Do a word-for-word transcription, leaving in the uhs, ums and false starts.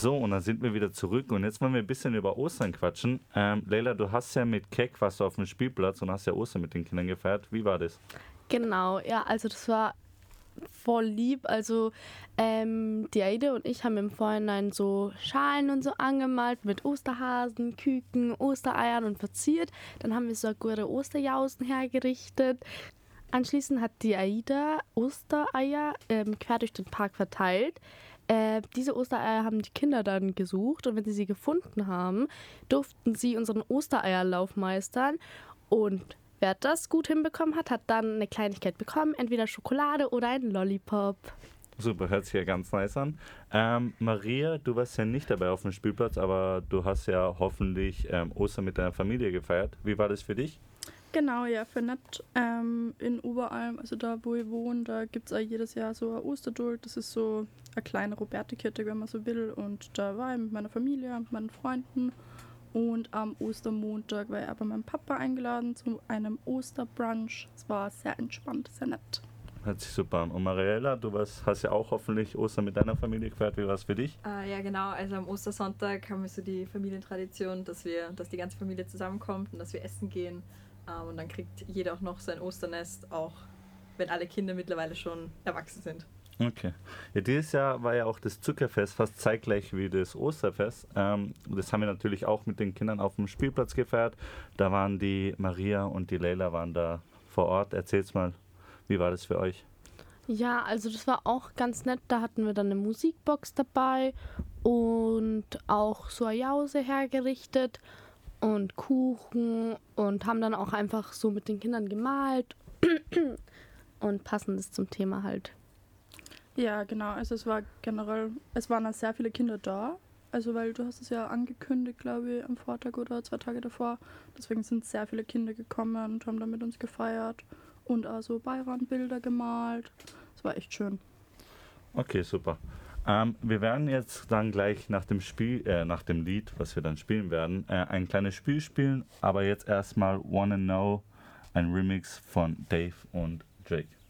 So, und dann sind wir wieder zurück und jetzt wollen wir ein bisschen über Ostern quatschen. Ähm, Leila, du hast ja mit Keck warst du auf dem Spielplatz und hast ja Ostern mit den Kindern gefeiert. Wie war das? Genau, ja, also das war voll lieb. Also ähm, die Aide und ich haben im Vorhinein so Schalen und so angemalt mit Osterhasen, Küken, Ostereiern und verziert. Dann haben wir so gute Osterjausen hergerichtet. Anschließend hat die Aida Ostereier ähm, quer durch den Park verteilt. Äh, diese Ostereier haben die Kinder dann gesucht und wenn sie sie gefunden haben, durften sie unseren Ostereierlauf meistern. Und wer das gut hinbekommen hat, hat dann eine Kleinigkeit bekommen, entweder Schokolade oder ein Lollipop. Super, hört sich ja ganz nice an. Ähm, Maria, du warst ja nicht dabei auf dem Spielplatz, aber du hast ja hoffentlich ähm, Ostern mit deiner Familie gefeiert. Wie war das für dich? Genau, ja, für nett. Ähm, in Oberalm, also da, wo ich wohne, da gibt es auch jedes Jahr so ein Osterduld. Das ist so eine kleine Robertikirche, wenn man so will. Und da war ich mit meiner Familie, mit meinen Freunden. Und am Ostermontag war ich auch bei meinem Papa eingeladen zu einem Osterbrunch. Es war sehr entspannt, sehr nett. Hört sich super an. Und Mariella, du warst, hast ja auch hoffentlich Ostern mit deiner Familie gefeiert. Wie war es für dich? Äh, ja, genau. Also am Ostersonntag haben wir so die Familientradition, dass wir, dass die ganze Familie zusammenkommt und dass wir essen gehen. Ähm, und dann kriegt jeder auch noch sein Osternest, auch wenn alle Kinder mittlerweile schon erwachsen sind. Okay. Ja, dieses Jahr war ja auch das Zuckerfest fast zeitgleich wie das Osterfest. Ähm, das haben wir natürlich auch mit den Kindern auf dem Spielplatz gefeiert. Da waren die Maria und die Leila waren da vor Ort. Erzähl's mal, wie war das für euch? Ja, also das war auch ganz nett. Da hatten wir dann eine Musikbox dabei und auch so eine Jause hergerichtet und Kuchen und haben dann auch einfach so mit den Kindern gemalt und passendes zum Thema halt. Ja, genau. Also es war generell, es waren auch sehr viele Kinder da. Also weil du hast es ja angekündigt, glaube ich, am Vortag oder zwei Tage davor. Deswegen sind sehr viele Kinder gekommen und haben dann mit uns gefeiert und auch so Bayern-Bilder gemalt. Es war echt schön. Okay, super. Ähm, wir werden jetzt dann gleich nach dem Spiel, äh, nach dem Lied, was wir dann spielen werden, äh, ein kleines Spiel spielen, aber jetzt erstmal Wanna Know, ein Remix von Dave und Drake.